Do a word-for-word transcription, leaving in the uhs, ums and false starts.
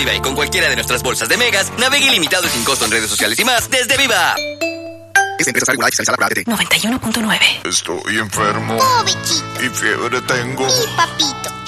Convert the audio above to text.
Viva y con cualquiera de nuestras bolsas de megas, navegue ilimitado y sin costo en redes sociales y más desde Viva. Es empresa regulada y fiscalizada por A T T. noventa y uno punto nueve. Estoy enfermo. Oh, bichito. Y fiebre tengo. Mi papito.